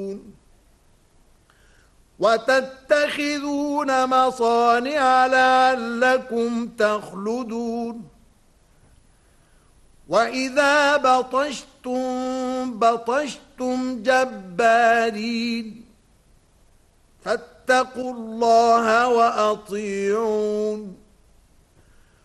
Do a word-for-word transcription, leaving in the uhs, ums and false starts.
وتتخذون مصانع لعلكم تخلدون وإذا بطشتم بطشتم جبارين فاتقوا الله وأطيعون